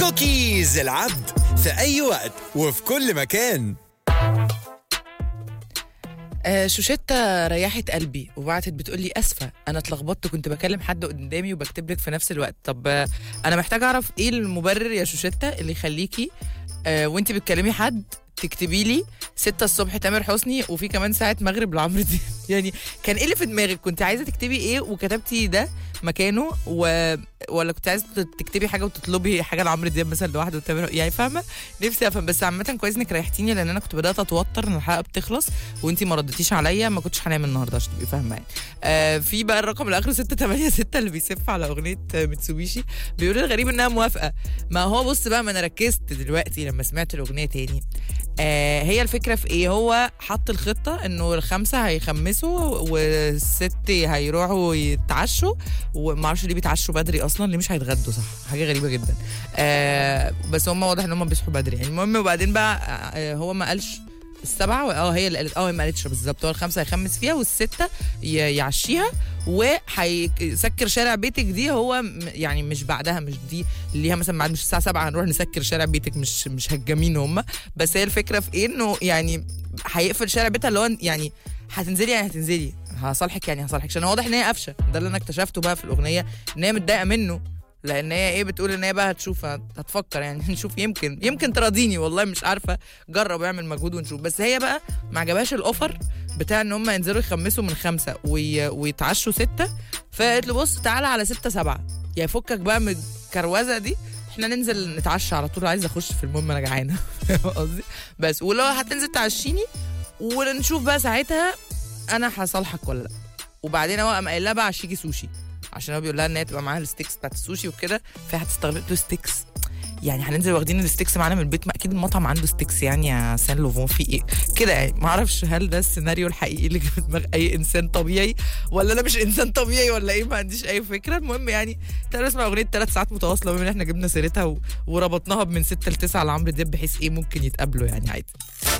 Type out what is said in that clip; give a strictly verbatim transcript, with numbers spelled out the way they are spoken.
كوكيز العبد في أي وقت وفي كل مكان. آه شوشتة ريحت قلبي وبعتت بتقولي اسفه انا اتلخبطت، كنت بكلم حد قدامي وبكتب لك في نفس الوقت. طب آه انا محتاجه اعرف ايه المبرر يا شوشتة اللي يخليكي آه وانت بتكلمي حد تكتبي لي ستة الصبح تامر حسني وفي كمان ساعه مغرب لعمرو دياب؟ يعني كان ايه اللي في دماغك؟ كنت عايزه تكتبي ايه وكتبتي ده مكانه و... ولا كنت عايزه تكتبي حاجه وتطلبي حاجه لعمرو دياب مثلا لوحده وتامر؟ يعني فاهمه، نفسي افهم. بس عامه كويس انك ريحتيني لان انا كنت بدات اتوتر ان الحلقه بتخلص وانتي ما ردتيش عليا، ما كنتش هنام النهارده عشان تبقي فاهمه يعني. آه في بقى الرقم اللي اخره ستة تمانية ستة اللي بيسف على اغنيه ميتسوبيشي بيقول الغريب انها موافقه. ما هو بص بقى، ما انا ركزت دلوقتي لما سمعت الاغنيه تاني. آه هي الفكره في ايه؟ هو حط الخطه انه الخمسه هيخمسوا والست هيروحوا يتعشوا، وما اعرفش ليه بيتعشوا بدري اصلا، ليه مش هيتغدوا؟ صح، حاجه غريبه جدا. آه بس هم واضح ان هم بيصحوا بدري يعني. المهم وبعدين بقى آه هو ما قالش السبعه، اه هي اللي قالت، اه ما قالتش بالظبط. هو الخمسه هيخمس فيها والسته يعشيها وهيسكر شارع بيتك دي. هو يعني مش بعدها، مش دي ليها مثلا ميعاد، مش الساعه سبعة هنروح نسكر شارع بيتك، مش مش هجامين هم. بس هي الفكره في ايه؟ انه يعني هيقفل شارع بيتها، اللي هو يعني هتنزلي يعني هتنزلي هصالحك يعني هصالحك، عشان واضح ان هي قفشه. ده اللي انا اكتشفته بقى في الاغنيه، ان هي متضايقه منه لان هي ايه بتقول ان هي بقى هتشوف هتفكر يعني نشوف يمكن يمكن تراضيني، والله مش عارفه، جرب اعمل مجهود ونشوف. بس هي بقى ما عجبهاش الاوفر بتاع ان هم ينزلوا يخمسوا من خمسه وي... ويتعشوا سته، فقالت له بص تعالى على ستة سبعة، يعني فكك بقى من الكروزه دي، احنا ننزل نتعشى على طول، عايزه اخش في المهم انا جعانه فاهم قصدي؟ بس ولو هتنزل تعشيني ونشوف بقى ساعتها انا هصالحك ولا لا. وبعدين هو قام قايل لها بقى عشيكي سوشي، عشان هو بيقول لها ان هي تبقى معاها الستيكس بتاعت السوشي وكده، فهي هتستغرب له ستيكس. يعني هننزل واخدين الستيكس معانا من البيت؟ ما اكيد المطعم عنده ستيكس يعني يا سان لوفون، في ايه كده يعني؟ ما اعرفش هل ده السيناريو الحقيقي اللي في دماغ اي انسان طبيعي ولا انا مش انسان طبيعي ولا ايه؟ ما عنديش اي فكره. المهم يعني تعالوا نسمع اغنيه ثلاث ساعات متواصله بما ان احنا جبنا سيرتها و... وربطناها من ستة لتسعة لعمرو دياب، بحيث ايه ممكن يتقابلوا يعني عادي.